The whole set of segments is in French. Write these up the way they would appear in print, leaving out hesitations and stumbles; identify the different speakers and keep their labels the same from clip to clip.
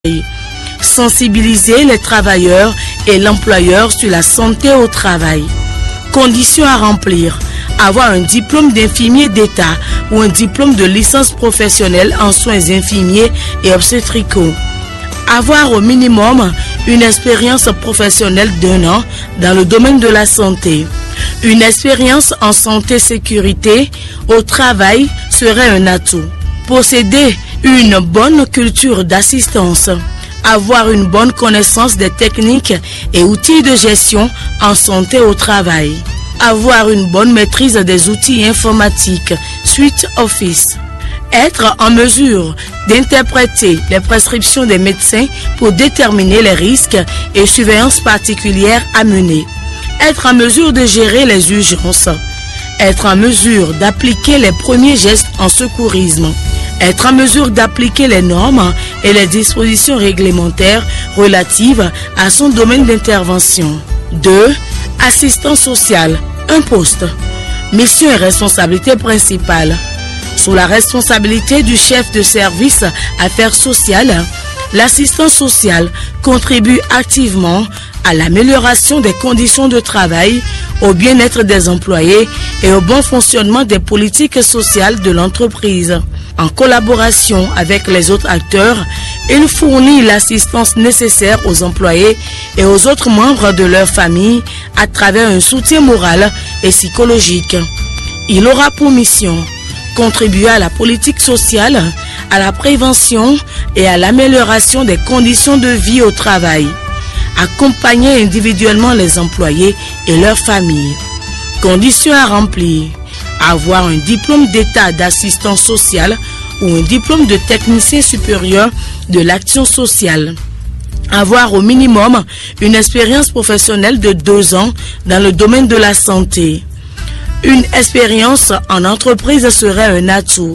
Speaker 1: Sensibiliser les travailleurs et l'employeur sur la santé au travail. Conditions à remplir: avoir un diplôme d'infirmier d'État ou un diplôme de licence professionnelle en soins infirmiers et obstétricaux. Avoir au minimum une expérience professionnelle d'1 an dans le domaine de la santé. Une expérience en santé-sécurité au travail serait un atout. Posséder une bonne culture d'assistance. Avoir une bonne connaissance des techniques et outils de gestion en santé au travail. Avoir une bonne maîtrise des outils informatiques, suite Office. Être en mesure d'interpréter les prescriptions des médecins pour déterminer les risques et surveillances particulières à mener. Être en mesure de gérer les urgences. Être en mesure d'appliquer les premiers gestes en secourisme. Être en mesure d'appliquer les normes et les dispositions réglementaires relatives à son domaine d'intervention. 2. Assistant social. Un poste. Mission et responsabilité principale. Sous la responsabilité du chef de service affaires sociales, l'assistant social contribue activement à l'amélioration des conditions de travail, au bien-être des employés et au bon fonctionnement des politiques sociales de l'entreprise. En collaboration avec les autres acteurs, il fournit l'assistance nécessaire aux employés et aux autres membres de leur famille à travers un soutien moral et psychologique. Il aura pour mission contribuer à la politique sociale, à la prévention et à l'amélioration des conditions de vie au travail. Accompagner individuellement les employés et leurs familles. Conditions à remplir: avoir un diplôme d'état d'assistant social ou un diplôme de technicien supérieur de l'action sociale. Avoir au minimum une expérience professionnelle de 2 ans dans le domaine de la santé. Une expérience en entreprise serait un atout.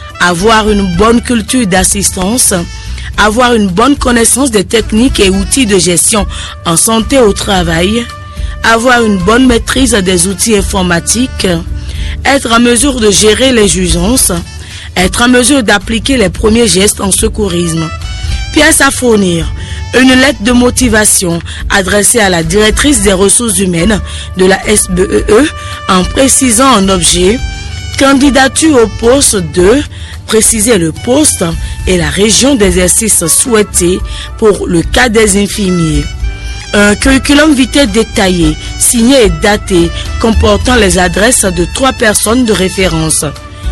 Speaker 1: Avoir une bonne culture d'assistance. Avoir une bonne connaissance des techniques et outils de gestion en santé au travail. Avoir une bonne maîtrise des outils informatiques. Être en mesure de gérer les urgences. Être en mesure d'appliquer les premiers gestes en secourisme. Pièces à fournir: une lettre de motivation adressée à la directrice des ressources humaines de la SBEE en précisant en objet: candidature au poste de, préciser le poste et la région d'exercice souhaitée pour le cas des infirmiers. Un curriculum vitae détaillé, signé et daté, comportant les adresses de 3 personnes de référence.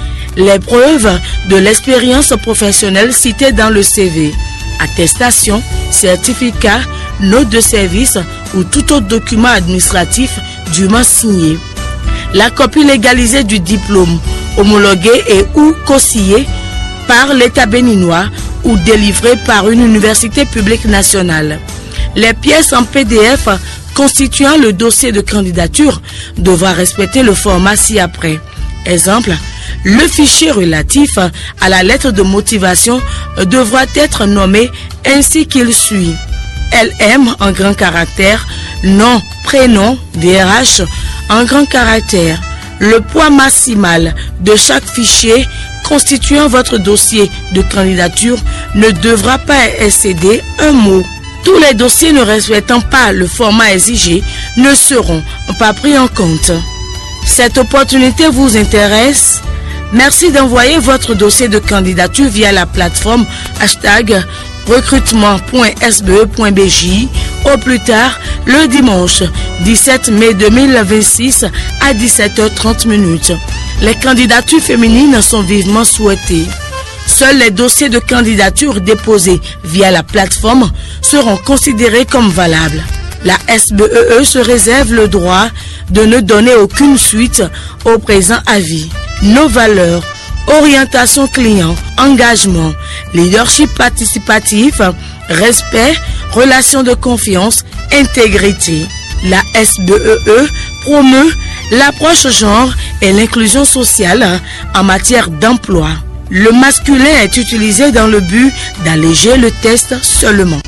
Speaker 1: Les preuves de l'expérience professionnelle citées dans le CV. Attestation, certificat, note de service ou tout autre document administratif dûment signé. La copie légalisée du diplôme, homologué et ou co-signé par l'État béninois ou délivré par une université publique nationale. Les pièces en PDF constituant le dossier de candidature devra respecter le format ci-après. Exemple: le fichier relatif à la lettre de motivation devra être nommé ainsi qu'il suit: LM en grand caractère, nom, prénom, DRH en grand caractère. Le poids maximal de chaque fichier constituant votre dossier de candidature ne devra pas excéder 1 mot. Tous les dossiers ne respectant pas le format exigé ne seront pas pris en compte. Cette opportunité vous intéresse? Merci d'envoyer votre dossier de candidature via la plateforme #recrutement.sbe.bj au plus tard le dimanche 17 mai 2026 à 17h30. Les candidatures féminines sont vivement souhaitées. Seuls les dossiers de candidature déposés via la plateforme seront considérés comme valables. La SBEE se réserve le droit de ne donner aucune suite au présent avis. Nos valeurs: orientation client, engagement, leadership participatif, respect, relation de confiance, intégrité. La SBEE promeut l'approche genre et l'inclusion sociale en matière d'emploi. Le masculin est utilisé dans le but d'alléger le test seulement.